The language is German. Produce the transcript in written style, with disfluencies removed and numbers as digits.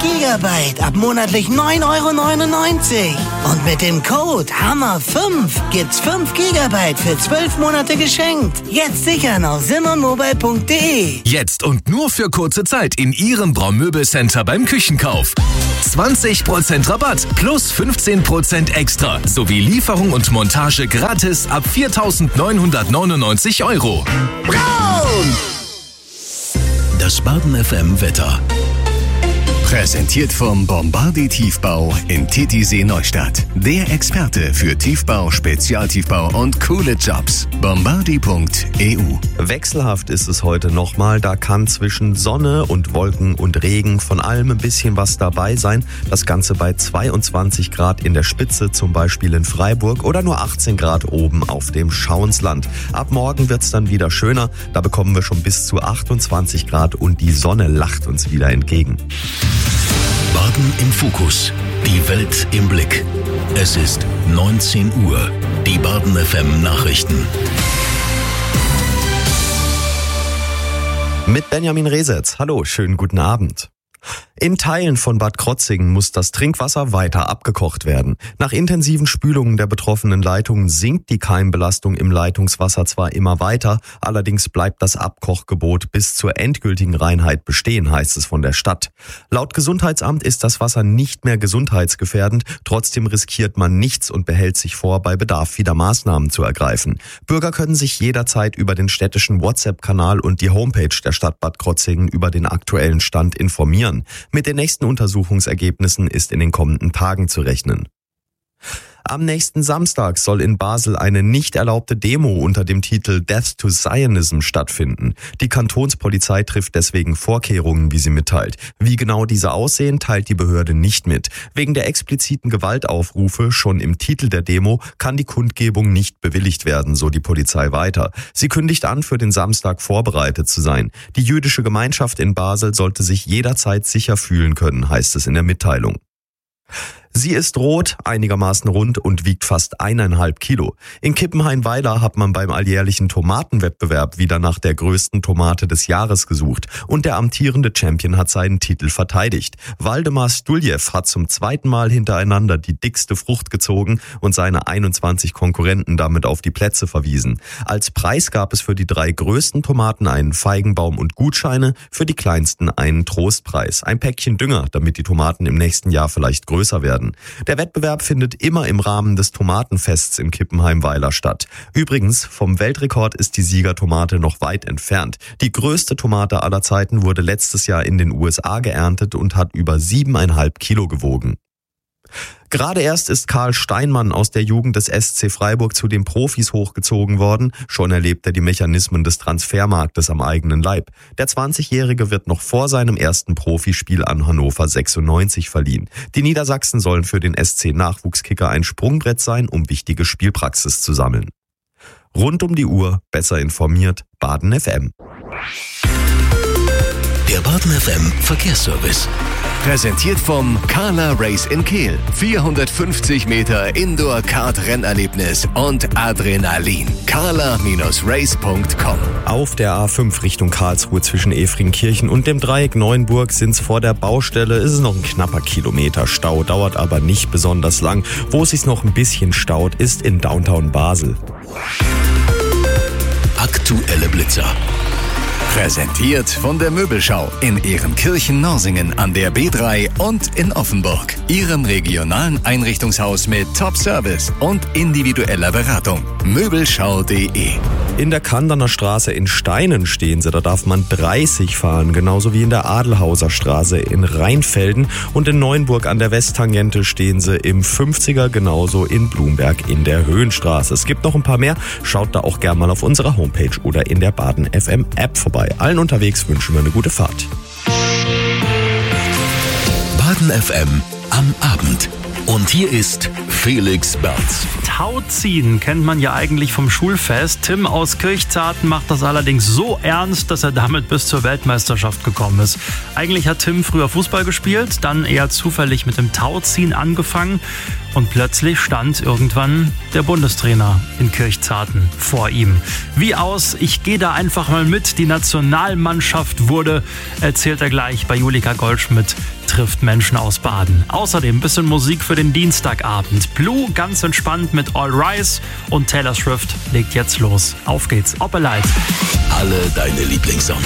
Gigabyte ab monatlich 9,99 €. Und mit dem Code HAMMER5 gibt's 5 Gigabyte für 12 Monate geschenkt. Jetzt sichern auf simmermobile.de. Jetzt und nur für kurze Zeit in Ihrem Braun-Möbel-Center beim Küchenkauf. 20% Rabatt plus 15% extra sowie Lieferung und Montage gratis ab 4.999 €. Braun! Das Baden FM Wetter. Präsentiert vom Bombardier Tiefbau in Titisee Neustadt. Der Experte für Tiefbau, Spezialtiefbau und coole Jobs. Bombardier.eu. Wechselhaft ist es heute nochmal. Da kann zwischen Sonne und Wolken und Regen von allem ein bisschen was dabei sein. Das Ganze bei 22 Grad in der Spitze, zum Beispiel in Freiburg, oder nur 18 Grad oben auf dem Schauinsland. Ab morgen wird's dann wieder schöner. Da bekommen wir schon bis zu 28 Grad und die Sonne lacht uns wieder entgegen. Baden im Fokus. Die Welt im Blick. Es ist 19 Uhr. Die Baden FM Nachrichten. Mit Benjamin Resetz. Hallo, schönen guten Abend. In Teilen von Bad Krotzingen muss das Trinkwasser weiter abgekocht werden. Nach intensiven Spülungen der betroffenen Leitungen sinkt die Keimbelastung im Leitungswasser zwar immer weiter, allerdings bleibt das Abkochgebot bis zur endgültigen Reinheit bestehen, heißt es von der Stadt. Laut Gesundheitsamt ist das Wasser nicht mehr gesundheitsgefährdend, trotzdem riskiert man nichts und behält sich vor, bei Bedarf wieder Maßnahmen zu ergreifen. Bürger können sich jederzeit über den städtischen WhatsApp-Kanal und die Homepage der Stadt Bad Krotzingen über den aktuellen Stand informieren. Mit den nächsten Untersuchungsergebnissen ist in den kommenden Tagen zu rechnen. Am nächsten Samstag soll in Basel eine nicht erlaubte Demo unter dem Titel Death to Zionism stattfinden. Die Kantonspolizei trifft deswegen Vorkehrungen, wie sie mitteilt. Wie genau diese aussehen, teilt die Behörde nicht mit. Wegen der expliziten Gewaltaufrufe schon im Titel der Demo kann die Kundgebung nicht bewilligt werden, so die Polizei weiter. Sie kündigt an, für den Samstag vorbereitet zu sein. Die jüdische Gemeinschaft in Basel sollte sich jederzeit sicher fühlen können, heißt es in der Mitteilung. Sie ist rot, einigermaßen rund und wiegt fast 1,5 Kilo. In Kippenhain-Weiler hat man beim alljährlichen Tomatenwettbewerb wieder nach der größten Tomate des Jahres gesucht. Und der amtierende Champion hat seinen Titel verteidigt. Waldemar Stuljew hat zum 2. Mal hintereinander die dickste Frucht gezogen und seine 21 Konkurrenten damit auf die Plätze verwiesen. Als Preis gab es für die 3 größten Tomaten einen Feigenbaum und Gutscheine, für die kleinsten einen Trostpreis. Ein Päckchen Dünger, damit die Tomaten im nächsten Jahr vielleicht größer werden. Der Wettbewerb findet immer im Rahmen des Tomatenfests in Kippenheim-Weiler statt. Übrigens, vom Weltrekord ist die Siegertomate noch weit entfernt. Die größte Tomate aller Zeiten wurde letztes Jahr in den USA geerntet und hat über 7,5 Kilo gewogen. Gerade erst ist Karl Steinmann aus der Jugend des SC Freiburg zu den Profis hochgezogen worden. Schon erlebt er die Mechanismen des Transfermarktes am eigenen Leib. Der 20-Jährige wird noch vor seinem ersten Profispiel an Hannover 96 verliehen. Die Niedersachsen sollen für den SC-Nachwuchskicker ein Sprungbrett sein, um wichtige Spielpraxis zu sammeln. Rund um die Uhr, besser informiert, Baden FM. Der Baden FM Verkehrsservice. Präsentiert vom Carla Race in Kehl. 450 Meter Indoor-Kart-Rennerlebnis und Adrenalin. carla-race.com. Auf der A5 Richtung Karlsruhe zwischen Efringkirchen und dem Dreieck Neuenburg sind's vor der Baustelle. Ist es noch ein knapper Kilometer Stau, dauert aber nicht besonders lang. Wo es sich noch ein bisschen staut, ist in Downtown Basel. Aktuelle Blitzer. Präsentiert von der Möbelschau in Ehrenkirchen-Norsingen an der B3 und in Offenburg. Ihrem regionalen Einrichtungshaus mit Top-Service und individueller Beratung. Möbelschau.de. In der Kanderner Straße in Steinen stehen sie, da darf man 30 fahren, genauso wie in der Adelhauser Straße in Rheinfelden. Und in Neuenburg an der Westtangente stehen sie im 50er, genauso in Blumberg in der Höhenstraße. Es gibt noch ein paar mehr, schaut da auch gerne mal auf unserer Homepage oder in der Baden FM App vorbei. Allen unterwegs wünschen wir eine gute Fahrt. Baden FM am Abend. Und hier ist Felix Berz. Tauziehen kennt man ja eigentlich vom Schulfest. Tim aus Kirchzarten macht das allerdings so ernst, dass er damit bis zur Weltmeisterschaft gekommen ist. Eigentlich hat Tim früher Fußball gespielt, dann eher zufällig mit dem Tauziehen angefangen. Und plötzlich stand irgendwann der Bundestrainer in Kirchzarten vor ihm. Wie aus, ich gehe da einfach mal mit, die Nationalmannschaft wurde, erzählt er gleich bei Julika Goldschmidt trifft Menschen aus Baden. Außerdem ein bisschen Musik für den Dienstagabend. Blue ganz entspannt mit All Rise und Taylor Swift legt jetzt los. Auf geht's, Up Alive. Alle deine Lieblingssongs.